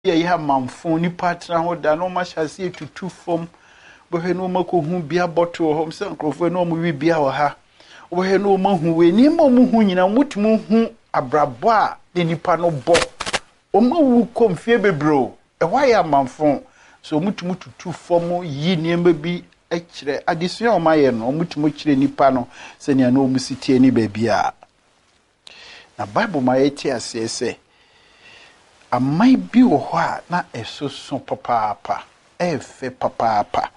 ya manfo ni patra ho da no ma hyase tutu fom bo he no mako hu bia bottle hom se nkrofo no mo wi bia wo ha bo he no ma hu we ni ma mo hu nyina mutumu hu abrabo a de nipa no bo o ma wu komfie bebro e wa ya manfo so mutumu tutu fom yi niema bi ekire adesua o ma ye no mutumu kire nipa no se ne na o musitie ni ba bia na Bible ma yeti asese amai bi wo ho a na esoso papa efe papa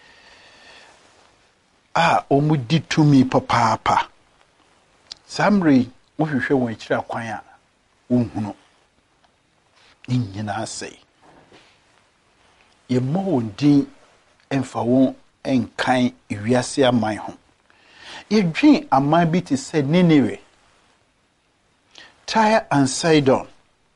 omudi tumi papa samri wo hwehwe won akira kwan a unhunu nyina asai ye mo wondin emfa won enkan iwiase aman ho ye dwen aman bi te se Nineveh, Tyre and Sidon,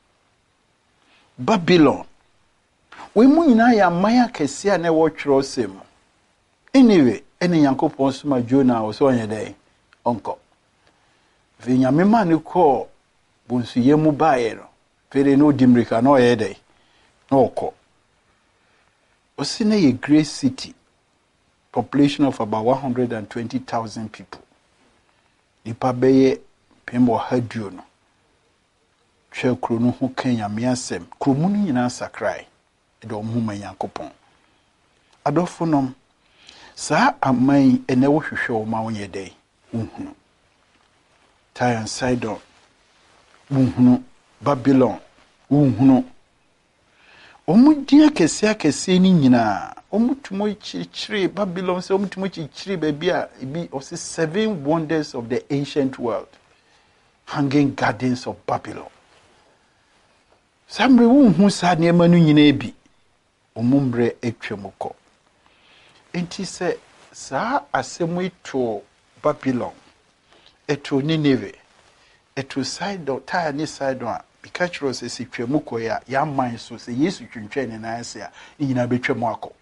Babylon. We mu nyina ya maya kese a na wo twero sem. Anyway, ene Yankopon soma Jonah wo so onye dai onko. Ve nyame ma ne ko bonsu yemu baaye no. Fere no dimrika no ye dai. No ko. Osina ye great city. Population of about 120,000 people. Nipa beye pembo haduo no. Hwe kro no ho Kenya miasem kromu no nyina sakrai de omhuma Yankopon adofonom sa amai ene wo hwehwe o ma wonye dai unhunu Tyre and Sidon unhunu Babylon unhunu omudia kese ni nyina omutumo chichire Babylon se omutumo chichire bebia ibi of the 7 wonders of the ancient world, Hanging Gardens of Babylon. Samre wu sa niema no nyina ebi omumbre etwemukọ enti se sa asemu eto Babylon eto Nineveh eto Sidon Tyre ni Sidon a bikachiro se sitwemukọ ya man so se Yesu twentwe ne na ase a nyina betwemu akọ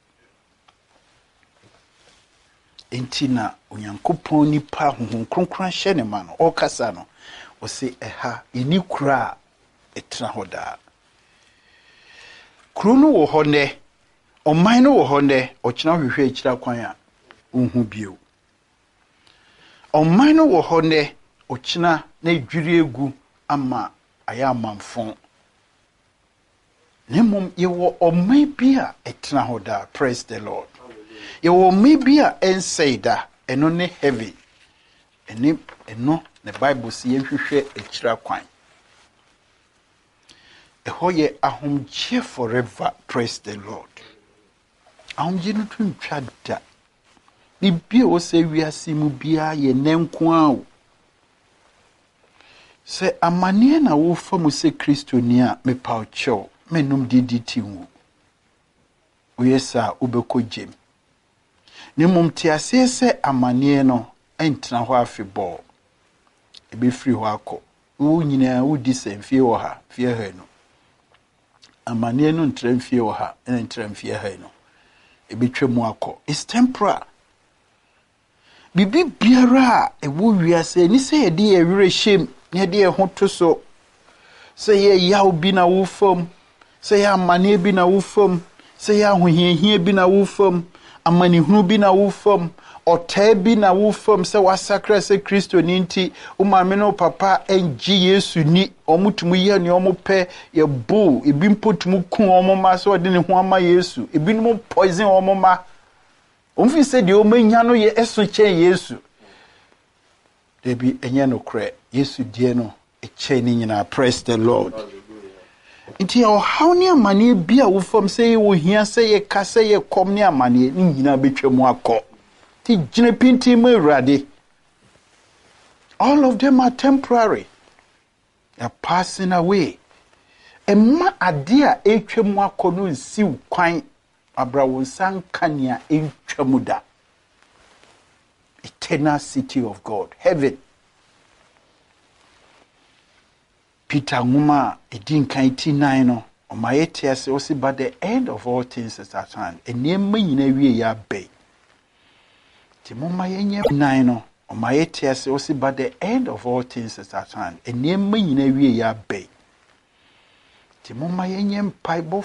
enti na Onyankopon nipa honhom kronkron hye ne ma no okasa no o se eha eni kura etra hoda Krono wo honde oman no wo honde ochina hwehwe akira kwan a unhu bio oman no wo honde ochina na dwiri egu ama aya manfon nemom ye wo oman bia etena hoda. Praise the Lord. Ye wo oman bia ensaida eno ne heavy eno the Bible say ye hwehwe akira kwan Ehoye ahomje forever. Praise the Lord. Ahomje no twintwa da. Bibia wo se wiase mu bia ye nenko awo. Se amane na wo fa mu se Kristo ni a me pa ocho menum diditi wu. Oyesa ubeko jem. Ne mum ti ase se amane no entena ho afebọ. Ebe free ho akọ. Wo nyina wo di se mfie wo ha, fie ha no. Amane no ntremfie wo ha ene ntremfie ha no ebetwemu akọ is temporal bibi biara ewo wiase ni se ye de ewere shem ne de ho to so se ye yaw bi na wo fam se ye amane bi na wo fam se ye ahohiehie bi na wo fam amane hunu bi na wo fam otai bi na wo fam se wasakra se Kristo ni nti umame no papa enji Yesu ni omutumu ye ne omope ye bu ebi mpotumu ku omoma so de ne ho ama Yesu ebi no poison omoma omfi se de omanya no ye eso chen Yesu debi enye no kre Yesu die no eche ni nyina. Praise the Lord. Nti o hawni amane bia wo fam se ye wo hia se ye ka se ye kom ni amane ni nyina betwemu akọ ti jine pinti mu rade. All of them are temporary. They are passing away. Emma adia etwemu akọ no nsiw kwan abrawo sankania etwemu da. Eternal city of God, heaven. Peter Nguma edin kan ti 9 no omayete ase osi by the end of all things is at hand. Enema nyina wie ya be. Ti moma yenye 9 no omayete ase osi by the end of all things is at hand. Enema nyina wie ya be. Ti moma yenye mpaibo